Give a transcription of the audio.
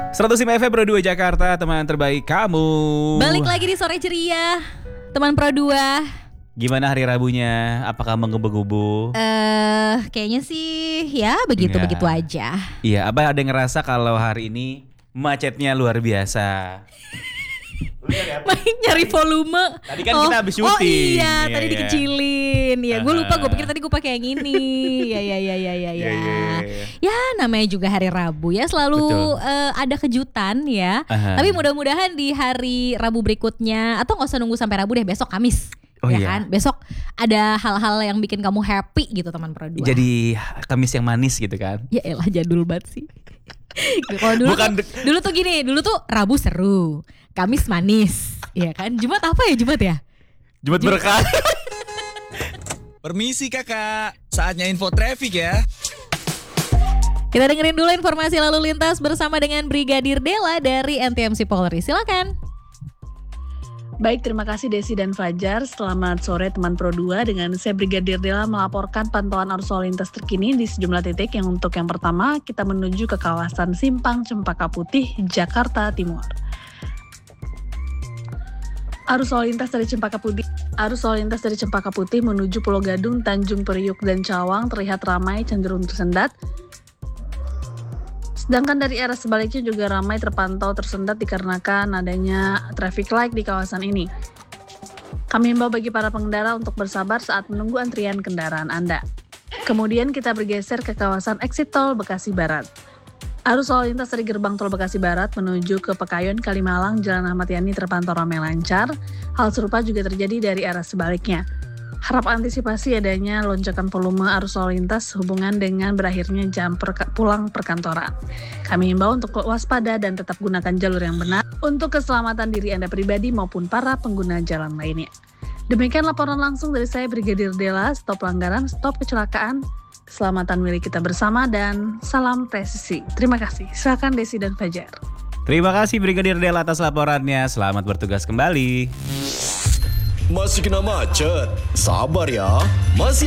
105 FM Pro 2 Jakarta, teman terbaik kamu. Balik lagi di sore ceria, teman Pro 2. Gimana hari Rabunya? Apakah menggebu-gebu? Kayaknya sih ya begitu-begitu aja. Iya, Abah ada yang ngerasa kalau hari ini macetnya luar biasa. Main nyari volume. Tadi kan kita habis syuting. Oh iya, Iya, tadi iya. dikecilin. Ya, gue lupa, gue pikir tadi gue pakai yang ini. Ya. Iya. Ya, namanya juga hari Rabu ya, selalu Betul. ada kejutan ya. Aha. Tapi mudah-mudahan di hari Rabu berikutnya, atau nggak usah nunggu sampai Rabu deh, besok Kamis. Oh ya iya. kan? Besok ada hal-hal yang bikin kamu happy gitu teman Pro 2. Jadi Kamis yang manis gitu kan. Ya elah, jadul banget sih. Kalau dulu dulu tuh gini, dulu tuh Rabu seru, Kamis manis, ya kan? Jumat apa ya, Jumat ya? Jumat berkah. Permisi kakak, saatnya info traffic ya. Kita dengerin dulu informasi lalu lintas bersama dengan Brigadir Dela dari NTMC Polri. Silakan. Baik, terima kasih Desi dan Fajar. Selamat sore teman Pro 2. Dengan saya Brigadir Dela melaporkan pantauan arus lalu lintas terkini di sejumlah titik. Yang untuk yang pertama, kita menuju ke kawasan Simpang Cempaka Putih, Jakarta Timur. Arus lalu lintas dari Cempaka Putih menuju Pulau Gadung, Tanjung Priuk, dan Cawang terlihat ramai cenderung tersendat. Sedangkan dari arah sebaliknya juga ramai terpantau tersendat dikarenakan adanya traffic light di kawasan ini. Kami himbau bagi para pengendara untuk bersabar saat menunggu antrian kendaraan Anda. Kemudian kita bergeser ke kawasan exit tol Bekasi Barat. Arus lalu lintas dari gerbang tol Bekasi Barat menuju ke Pekayon, Kalimalang, Jalan Ahmad Yani terpantau ramai lancar. Hal serupa juga terjadi dari arah sebaliknya. Harap antisipasi adanya lonjakan volume arus lalu lintas hubungan dengan berakhirnya jam pulang perkantoran. Kami himbau untuk waspada dan tetap gunakan jalur yang benar untuk keselamatan diri Anda pribadi maupun para pengguna jalan lainnya. Demikian laporan langsung dari saya Brigadir Dela. Stop pelanggaran, stop kecelakaan, keselamatan milik kita bersama, dan salam presisi. Terima kasih. Silakan Desi dan Fajar. Terima kasih Brigadir Dela atas laporannya. Selamat bertugas kembali. Masih kena macet? Sabar ya, masih